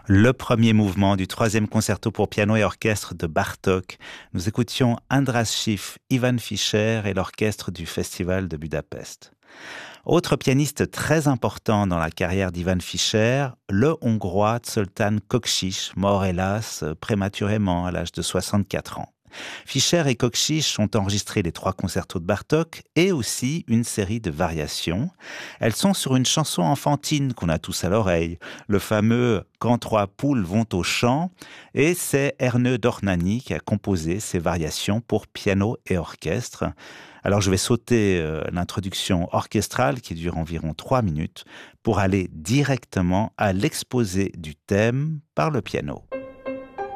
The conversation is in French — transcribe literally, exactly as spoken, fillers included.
Le premier mouvement du troisième concerto pour piano et orchestre de Bartók. Nous écoutions András Schiff, Ivan Fischer et l'orchestre du Festival de Budapest. Autre pianiste très important dans la carrière d'Ivan Fischer, le Hongrois Zoltán Kocsis, mort hélas prématurément à l'âge de soixante-quatre ans. Fischer et Kocsis ont enregistré les trois concertos de Bartók et aussi une série de variations. Elles sont sur une chanson enfantine qu'on a tous à l'oreille, le fameux « Quand trois poules vont au champ », et c'est Ernő Dohnányi qui a composé ces variations pour piano et orchestre. Alors je vais sauter euh, l'introduction orchestrale qui dure environ trois minutes pour aller directement à l'exposé du thème par le piano.